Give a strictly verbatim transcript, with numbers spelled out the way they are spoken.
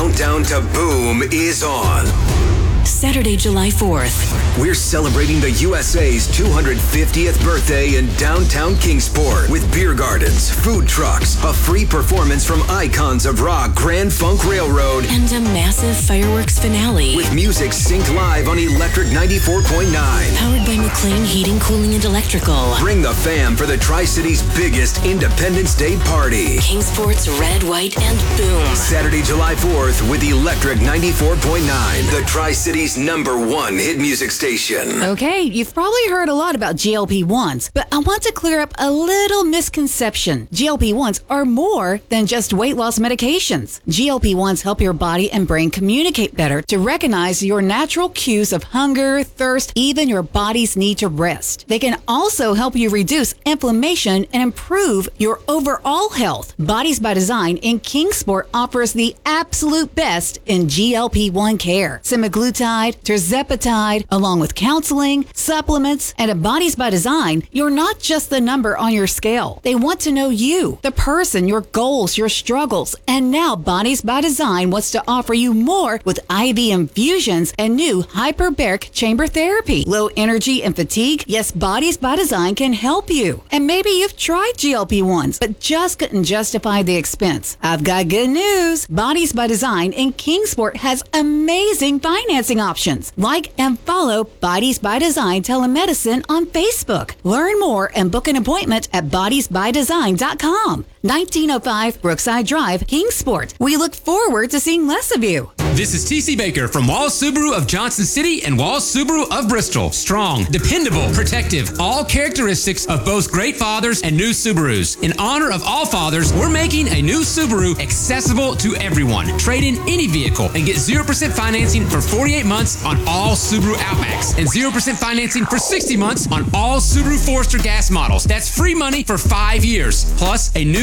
countdown to boom is on. Saturday, July fourth. We're celebrating the U S A's two hundred fiftieth birthday in downtown Kingsport with beer gardens, food trucks, a free performance from icons of rock Grand Funk Railroad, and a massive fireworks finale with music synced live on Electric ninety-four point nine. Powered by McLean Heating, Cooling, and Electrical. Bring the fam for the Tri-City's biggest Independence Day party. Kingsport's Red, White, and Boom. Saturday, July fourth with Electric ninety-four point nine, the Tri-City's number one hit music station. Okay, you've probably heard a lot about G L P ones, but I want to clear up a little misconception. G L P ones are more than just weight loss medications. G L P ones help your body and brain communicate better to recognize your natural cues of hunger, thirst, even your body's need to rest. They can also help you reduce inflammation and improve your overall health. Bodies by Design in Kingsport offers the absolute best in G L P one care. Semaglutide, tirzepatide, along with counseling, supplements, and at Bodies by Design, you're not just the number on your scale. They want to know you, the person, your goals, your struggles. And now Bodies by Design wants to offer you more with I V infusions and new hyperbaric chamber therapy. Low energy and fatigue? Yes, Bodies by Design can help you. And maybe you've tried G L P ones, but just couldn't justify the expense. I've got good news. Bodies by Design in Kingsport has amazing financing options. Like and follow Bodies by Design Telemedicine on Facebook. Learn more and book an appointment at bodies by design dot com. nineteen oh five Brookside Drive, Kingsport. We look forward to seeing less of you. This is T C Baker from Walls Subaru of Johnson City and Walls Subaru of Bristol. Strong, dependable, protective, all characteristics of both great fathers and new Subarus. In honor of all fathers, we're making a new Subaru accessible to everyone. Trade in any vehicle and get zero percent financing for forty-eight months on all Subaru Outbacks and zero percent financing for sixty months on all Subaru Forester gas models. That's free money for five years, plus a new